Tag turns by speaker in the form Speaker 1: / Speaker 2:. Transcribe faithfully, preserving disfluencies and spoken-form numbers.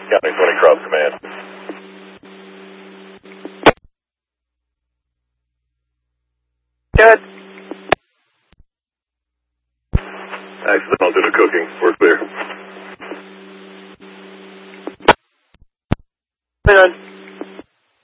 Speaker 1: County twenty, cross command.
Speaker 2: Good.
Speaker 1: Accidental to the cooking. We're clear.
Speaker 2: Good.